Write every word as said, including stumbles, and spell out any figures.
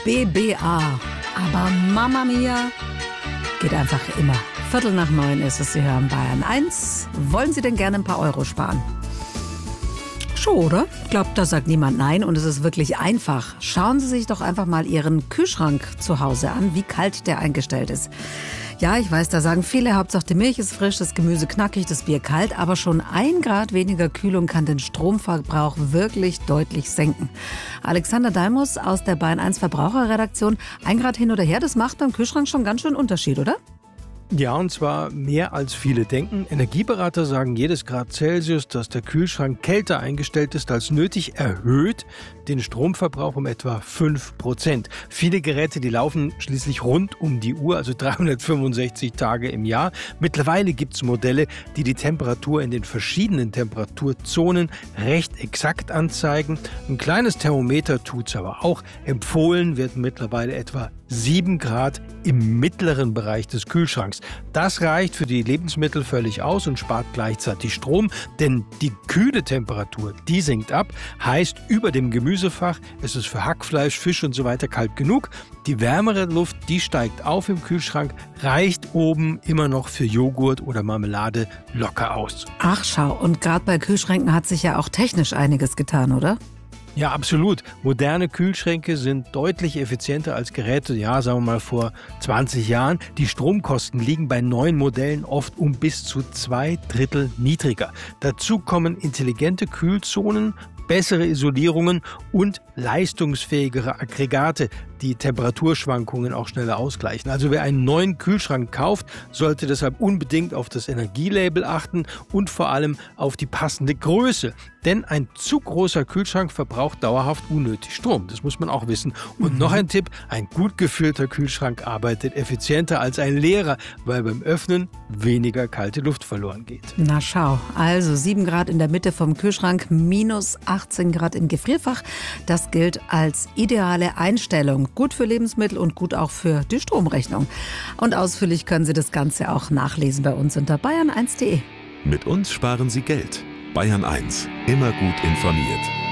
B B A. Aber Mama Mia geht einfach immer. Viertel nach neun ist es, Sie hören Bayern eins. Wollen Sie denn gerne ein paar Euro sparen? Schon, oder? Ich glaube, da sagt niemand nein und es ist wirklich einfach. Schauen Sie sich doch einfach mal Ihren Kühlschrank zu Hause an, wie kalt der eingestellt ist. Ja, ich weiß, da sagen viele, Hauptsache die Milch ist frisch, das Gemüse knackig, das Bier kalt, aber schon ein Grad weniger Kühlung kann den Stromverbrauch wirklich deutlich senken. Alexander Dalmus aus der Bayern eins Verbraucherredaktion, ein Grad hin oder her, das macht beim Kühlschrank schon ganz schön Unterschied, oder? Ja, und zwar mehr als viele denken. Energieberater sagen, jedes Grad Celsius, dass der Kühlschrank kälter eingestellt ist als nötig, erhöht den Stromverbrauch um etwa fünf Prozent. Viele Geräte, die laufen schließlich rund um die Uhr, also dreihundertfünfundsechzig Tage im Jahr. Mittlerweile gibt es Modelle, die die Temperatur in den verschiedenen Temperaturzonen recht exakt anzeigen. Ein kleines Thermometer tut es aber auch. Empfohlen werden mittlerweile etwa sieben Grad im mittleren Bereich des Kühlschranks. Das reicht für die Lebensmittel völlig aus und spart gleichzeitig Strom, denn die kühle Temperatur, die sinkt ab, heißt über dem Gemüsefach ist es für Hackfleisch, Fisch und so weiter kalt genug. Die wärmere Luft, die steigt auf im Kühlschrank, reicht oben immer noch für Joghurt oder Marmelade locker aus. Ach schau, und gerade bei Kühlschränken hat sich ja auch technisch einiges getan, oder? Ja, absolut. Moderne Kühlschränke sind deutlich effizienter als Geräte, ja, sagen wir mal vor zwanzig Jahren. Die Stromkosten liegen bei neuen Modellen oft um bis zu zwei Drittel niedriger. Dazu kommen intelligente Kühlzonen, bessere Isolierungen und leistungsfähigere Aggregate, die Temperaturschwankungen auch schneller ausgleichen. Also wer einen neuen Kühlschrank kauft, sollte deshalb unbedingt auf das Energielabel achten und vor allem auf die passende Größe. Denn ein zu großer Kühlschrank verbraucht dauerhaft unnötig Strom. Das muss man auch wissen. Und mhm. noch ein Tipp, ein gut gefüllter Kühlschrank arbeitet effizienter als ein leerer, weil beim Öffnen weniger kalte Luft verloren geht. Na schau, also sieben Grad in der Mitte vom Kühlschrank, minus achtzehn Grad im Gefrierfach. Das gilt als ideale Einstellung. Gut für Lebensmittel und gut auch für die Stromrechnung. Und ausführlich können Sie das Ganze auch nachlesen bei uns unter bayern eins punkt de. Mit uns sparen Sie Geld. Bayern eins. Immer gut informiert.